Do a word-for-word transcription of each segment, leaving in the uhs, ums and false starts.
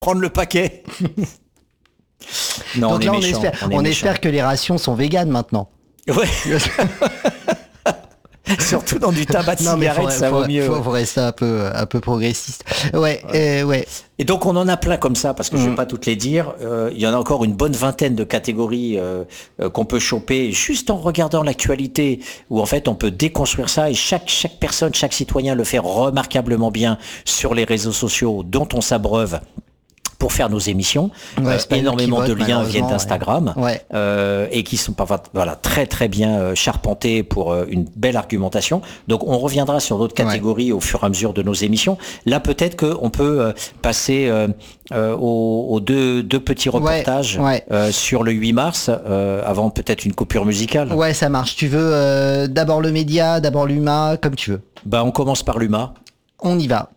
prendre le paquet. Non, Donc on là, est on, méchant, espère, on est on méchant. espère que les rations sont véganes maintenant. Ouais. Surtout dans du tabac de Non, mais cigarette, faut, ça faut, vaut mieux. faut, ouais. faut rester un peu, un peu progressiste. Ouais, ouais. Euh, ouais. Et donc on en a plein comme ça, parce que je Mmh. vais pas toutes les dire. Euh, il y en a encore une bonne vingtaine de catégories euh, euh, qu'on peut choper juste en regardant l'actualité, où en fait on peut déconstruire ça et chaque chaque personne, chaque citoyen le fait remarquablement bien sur les réseaux sociaux dont on s'abreuve pour faire nos émissions. Ouais, Euh, c'est pas nous énormément qui de votent, liens viennent malheureusement, d'Instagram ouais. Ouais. euh, et qui sont pas voilà très très bien euh, charpentés pour euh, une belle argumentation. Donc on reviendra sur d'autres catégories ouais. au fur et à mesure de nos émissions. Là peut-être qu'on peut euh, passer euh, euh, aux, aux deux, deux petits reportages ouais, ouais. Euh, sur le huit mars euh, avant peut-être une coupure musicale. Ouais, ça marche. Tu veux euh, d'abord le média, d'abord l'U M A, comme tu veux. Bah on commence par l'U M A. On y va.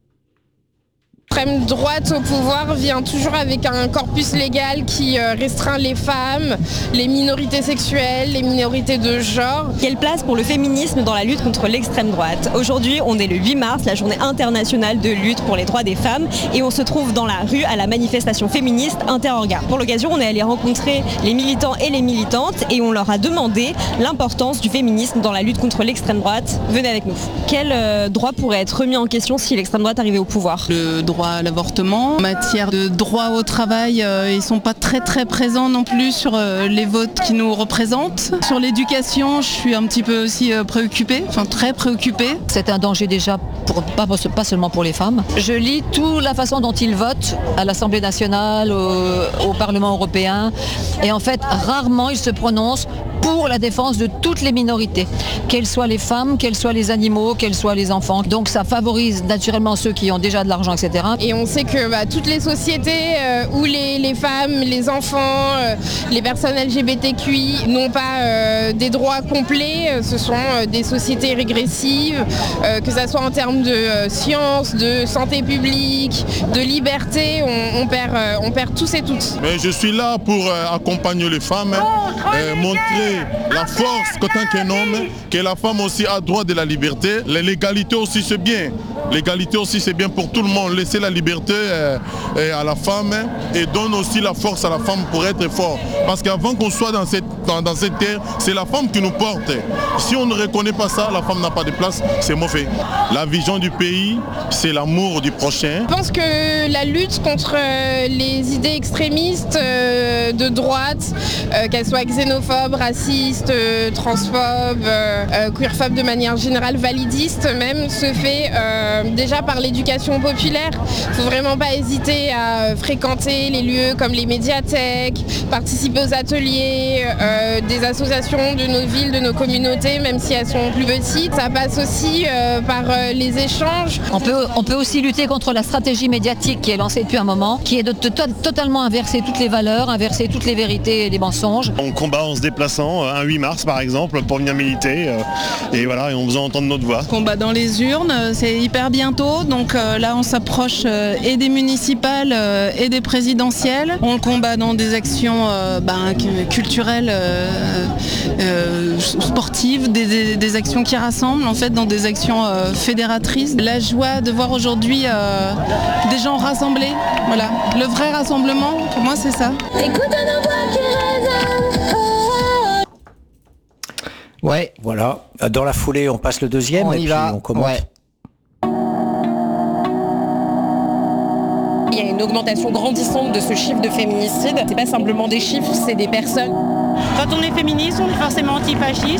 L'extrême droite au pouvoir vient toujours avec un corpus légal qui restreint les femmes, les minorités sexuelles, les minorités de genre. Quelle place pour le féminisme dans la lutte contre l'extrême droite ? Aujourd'hui, on est le huit mars, la journée internationale de lutte pour les droits des femmes, et on se trouve dans la rue à la manifestation féministe Interorga. Pour l'occasion, on est allé rencontrer les militants et les militantes et on leur a demandé l'importance du féminisme dans la lutte contre l'extrême droite. Venez avec nous. Quel euh, droit pourrait être remis en question si l'extrême droite arrivait au pouvoir ? Le droit à l'avortement. En matière de droit au travail, euh, ils ne sont pas très très présents non plus sur euh, les votes qui nous représentent. Sur l'éducation, je suis un petit peu aussi euh, préoccupée, enfin très préoccupée. C'est un danger déjà, pour, pas, pas seulement pour les femmes. Je lis toute la façon dont ils votent à l'Assemblée nationale, au, au Parlement européen, et en fait, rarement ils se prononcent pour la défense de toutes les minorités, qu'elles soient les femmes, qu'elles soient les animaux, qu'elles soient les enfants. Donc ça favorise naturellement ceux qui ont déjà de l'argent, et cetera. Et on sait que bah, toutes les sociétés euh, où les, les femmes, les enfants, euh, les personnes L G B T Q I n'ont pas euh, des droits complets, euh, ce sont euh, des sociétés régressives, euh, que ce soit en termes de euh, science, de santé publique, de liberté, on, on, perd, euh, on perd tous et toutes. Mais je suis là pour euh, accompagner les femmes, euh, montrer la force qu'en tant qu'un homme, que la femme aussi a droit de la liberté. L'égalité aussi c'est bien. L'égalité aussi c'est bien pour tout le monde. Laisser la liberté euh, à la femme et donne aussi la force à la femme pour être fort. Parce qu'avant qu'on soit dans cette, dans, dans cette terre, c'est la femme qui nous porte. Si on ne reconnaît pas ça, la femme n'a pas de place, c'est mauvais. La vision du pays, c'est l'amour du prochain. Je pense que la lutte contre les idées extrémistes euh, de droite, euh, qu'elles soient xénophobes, racistes, euh, transphobes, euh, queerphobes de manière générale, validistes même, se fait euh, déjà par l'éducation populaire. Il ne faut vraiment pas hésiter à fréquenter les lieux comme les médiathèques, participer aux ateliers euh, des associations de nos villes, de nos communautés, même si elles sont plus petites. Ça passe aussi euh, par euh, les échanges. On peut, on peut aussi lutter contre la stratégie médiatique qui est lancée depuis un moment, qui est de to- totalement inverser toutes les valeurs, inverser toutes les vérités et les mensonges. On combat en se déplaçant, un huit mars par exemple, pour venir militer, euh, et voilà, et en faisant entendre notre voix. Combat dans les urnes, c'est hyper bientôt, donc euh, là on s'approche euh, et des municipales euh, et des présidentielles. On combat dans des actions euh, ben, culturelles, euh, euh, sportives, des, des, des actions qui rassemblent, en fait, dans des actions euh, fédératrices. La joie de voir aujourd'hui euh, des gens rassemblés, voilà. Le vrai rassemblement, pour moi, c'est ça. Écoute nos voix qui résonnent. Ouais. Voilà. Dans la foulée, on passe le deuxième On et y puis va. on commence. Ouais. Il y a une augmentation grandissante de ce chiffre de féminicide. C'est pas simplement des chiffres, c'est des personnes. Quand on est féministe, on est forcément antifasciste.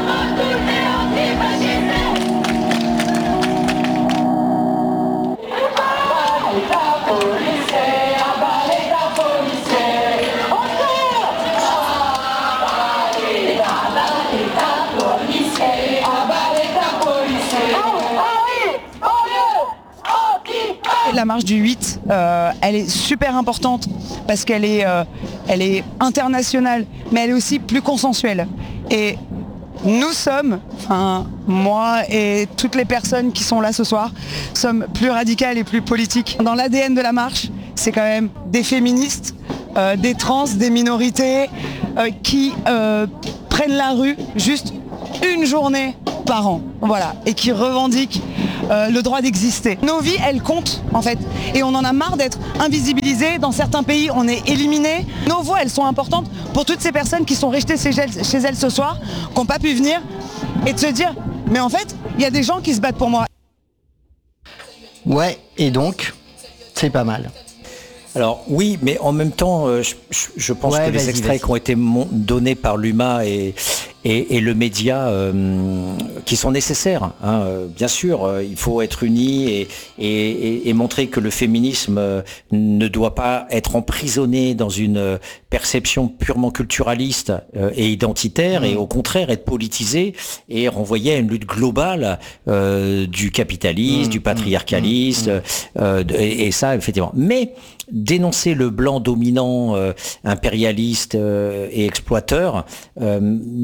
La marche du huit, euh, elle est super importante parce qu'elle est, euh, elle est internationale, mais elle est aussi plus consensuelle. Et nous sommes, enfin moi et toutes les personnes qui sont là ce soir, sommes plus radicales et plus politiques. Dans l'A D N de la marche, c'est quand même des féministes, euh, des trans, des minorités euh, qui euh, prennent la rue juste une journée par an, voilà, et qui revendiquent euh, le droit d'exister. Nos vies, elles comptent en fait. Et on en a marre d'être invisibilisés. Dans certains pays, on est éliminés. Nos voix, elles sont importantes pour toutes ces personnes qui sont restées chez elles, chez elles ce soir, qui n'ont pas pu venir, et de se dire, mais en fait, il y a des gens qui se battent pour moi. Ouais, et donc, c'est pas mal. Alors oui, mais en même temps, euh, je, je pense ouais, que les extraits qui ont été mon- donnés par l'U M A et, et, et le média, euh, qui sont nécessaires, hein, euh, bien sûr, euh, il faut être unis et, et, et, et montrer que le féminisme euh, ne doit pas être emprisonné dans une euh, perception purement culturaliste euh, et identitaire, mmh. et au contraire être politisé et renvoyer à une lutte globale euh, du capitalisme, mmh. du patriarcalisme, mmh. euh, et, et ça, effectivement. Mais dénoncer le blanc dominant, euh, impérialiste euh, et exploiteur, euh,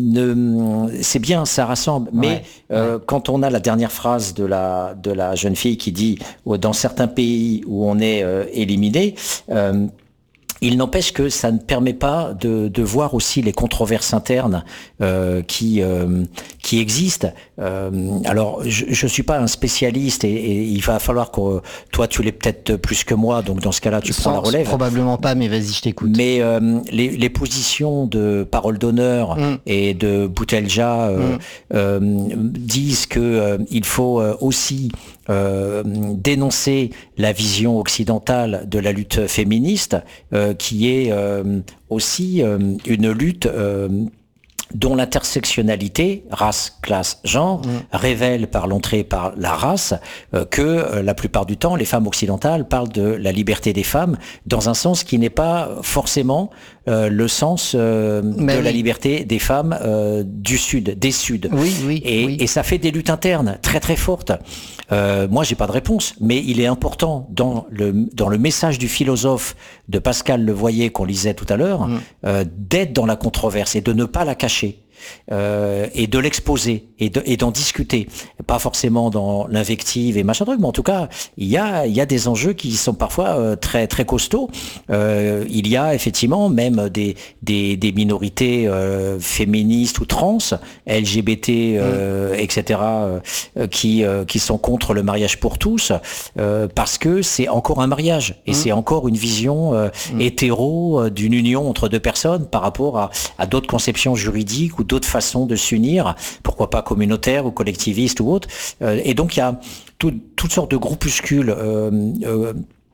ne, c'est bien, ça rassemble. Mais ouais, euh, ouais. quand on a la dernière phrase de la de la jeune fille qui dit oh, dans certains pays où on est euh, éliminé. Euh, Il n'empêche que ça ne permet pas de, de voir aussi les controverses internes euh, qui euh, qui existent. Euh, alors, je, je suis pas un spécialiste et, et il va falloir que toi, tu l'es peut-être plus que moi, donc dans ce cas-là, tu Sans, prends la relève. Probablement pas, mais vas-y, je t'écoute. Mais euh, les, les positions de Parole d'honneur mm. et de Boutelja euh, mm. euh, disent que euh, il faut euh, aussi Euh, dénoncer la vision occidentale de la lutte féministe, euh, qui est euh, aussi euh, une lutte euh, dont l'intersectionnalité, race, classe, genre, mmh. révèle par l'entrée par la race euh, que euh, la plupart du temps, les femmes occidentales parlent de la liberté des femmes dans un sens qui n'est pas forcément euh, le sens euh, de oui. la liberté des femmes euh, du Sud, des Suds. Oui, oui, et, oui. et ça fait des luttes internes très très fortes. Euh, moi, j'ai pas de réponse, mais il est important dans le dans le message du philosophe de Pascal Levoyer qu'on lisait tout à l'heure, mmh. euh, d'être dans la controverse et de ne pas la cacher. Euh, et de l'exposer et, de, et d'en discuter, pas forcément dans l'invective et machin truc, mais en tout cas il y a il y a des enjeux qui sont parfois euh, très très costauds. Euh, il y a effectivement même des des, des minorités euh, féministes ou trans, L G B T, euh, mmh. et cetera, euh, qui euh, qui sont contre le mariage pour tous euh, parce que c'est encore un mariage et mmh. c'est encore une vision euh, mmh. hétéro euh, d'une union entre deux personnes par rapport à, à d'autres conceptions juridiques ou d'autres façons de s'unir, pourquoi pas communautaires ou collectivistes ou autres. Euh, et donc il y a tout, toutes sortes de groupuscules. Euh, euh,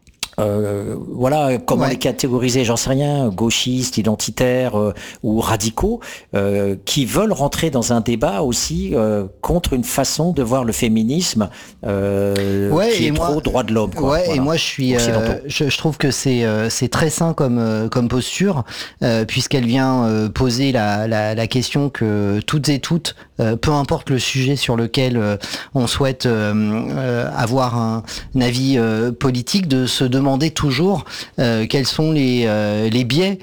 Euh, voilà, comment ouais. les catégoriser, j'en sais rien, gauchistes, identitaires euh, ou radicaux, euh, qui veulent rentrer dans un débat aussi euh, contre une façon de voir le féminisme euh, ouais, qui est moi, trop droit de l'homme. Quoi. Ouais, voilà. Et moi je suis, euh, je, je trouve que c'est euh, c'est très sain comme euh, comme posture, euh, puisqu'elle vient euh, poser la, la la question que toutes et toutes, euh, peu importe le sujet sur lequel euh, on souhaite euh, euh, avoir un, un avis euh, politique, de se demander demander toujours euh, quels sont les, euh, les biais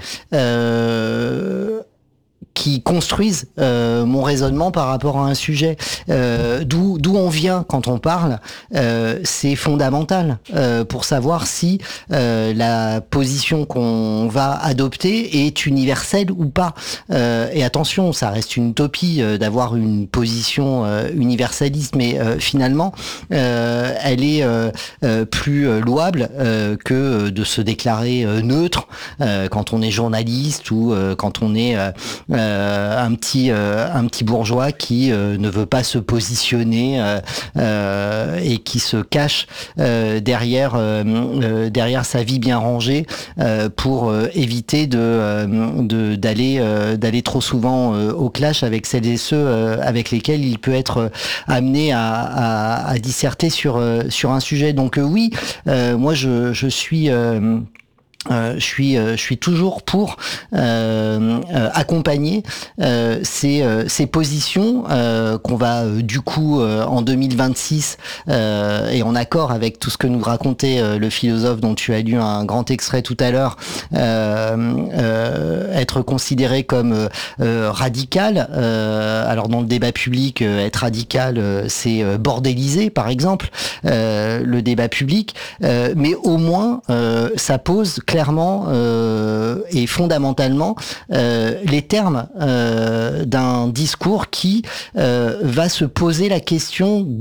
euh, qui construisent euh, mon raisonnement par rapport à un sujet. Euh, d'où d'où on vient quand on parle, euh, c'est fondamental euh, pour savoir si euh, la position qu'on va adopter est universelle ou pas. Euh, et attention, ça reste une utopie euh, d'avoir une position euh, universaliste, mais euh, finalement, euh, elle est euh, euh, plus louable euh, que de se déclarer euh, neutre euh, quand on est journaliste ou euh, quand on est euh, Euh, un petit euh, un petit bourgeois qui euh, ne veut pas se positionner euh, euh, et qui se cache euh, derrière euh, euh, derrière sa vie bien rangée euh, pour euh, éviter de euh, de d'aller euh, d'aller trop souvent euh, au clash avec celles et ceux euh, avec lesquels il peut être amené à, à, à disserter sur euh, sur un sujet. Donc euh, oui, euh, moi je je suis euh, Euh, je suis, euh, je suis toujours pour euh, euh, accompagner euh, ces, euh, ces positions euh, qu'on va euh, du coup euh, en deux mille vingt-six euh, et en accord avec tout ce que nous racontait euh, le philosophe dont tu as lu un grand extrait tout à l'heure, euh, euh, être considéré comme euh, radical. Euh, alors dans le débat public, euh, être radical, euh, c'est euh, bordéliser par exemple euh, le débat public, euh, mais au moins euh, ça pose clairement euh, et fondamentalement euh, les termes euh, d'un discours qui euh, va se poser la question d'où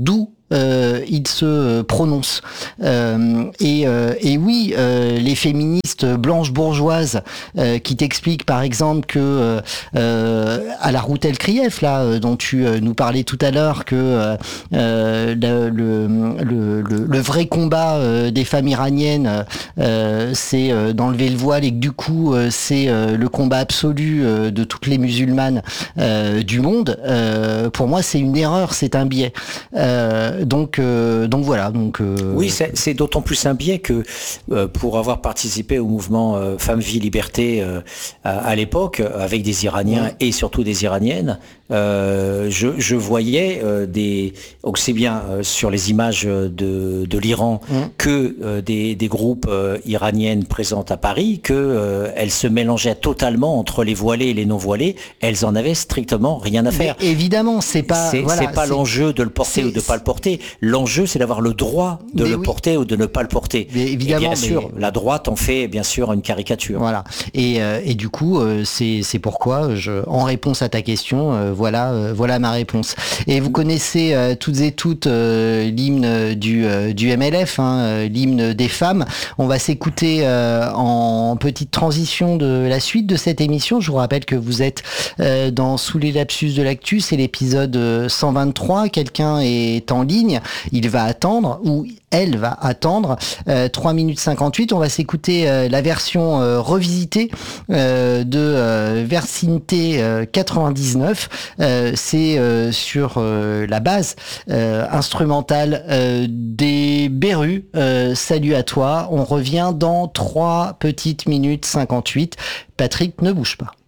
euh, il se prononce. Euh, et, euh, et oui, euh, les féministes blanches bourgeoises euh, qui t'expliquent par exemple que euh, à la Routel Krief, là, dont tu euh, nous parlais tout à l'heure, que euh, le, le, le, le vrai combat euh, des femmes iraniennes, euh, c'est euh, d'enlever le voile, et que du coup, euh, c'est euh, le combat absolu euh, de toutes les musulmanes euh, du monde. Euh, pour moi, c'est une erreur, c'est un biais. Euh, donc, euh, donc voilà. Donc euh... oui, c'est, c'est d'autant plus un biais que euh, pour avoir participé au mouvement euh, Femmes, Vie, Liberté euh, à, à l'époque, avec des Iraniens ouais. et surtout des Iraniennes, euh, je, je voyais euh, des, aussi bien euh, sur les images de, de l'Iran mmh. que euh, des, des groupes euh, iraniennes présentes à Paris, que euh, elles se mélangeaient totalement entre les voilés et les non voilés. Elles en avaient strictement rien à faire. Mais évidemment, c'est pas c'est, voilà, c'est pas c'est, l'enjeu de le porter ou de pas le porter. L'enjeu, c'est d'avoir le droit de le oui. porter ou de ne pas le porter. Mais évidemment, et bien sûr, la droite en fait bien sûr une caricature. Voilà. Et, euh, et du coup, euh, c'est c'est pourquoi je, en réponse à ta question, euh, voilà euh, voilà ma réponse. Et vous connaissez euh, toutes et toutes euh, l'hymne du euh, du M L F, hein, euh, l'hymne des femmes. On va s'écouter euh, en petite transition de la suite de cette émission. Je vous rappelle que vous êtes euh, dans Sous les lapsus de l'actu, c'est l'épisode cent vingt-trois. Quelqu'un est en ligne, il va attendre ou elle va attendre euh, trois minutes cinquante-huit. On va s'écouter euh, la version euh, revisitée euh, de euh, Versinté euh, quatre-vingt-dix-neuf. Euh, c'est euh, sur euh, la base euh, instrumentale euh, des Berus. Euh, salut à toi. On revient dans trois petites minutes cinquante-huit. Patrick, ne bouge pas.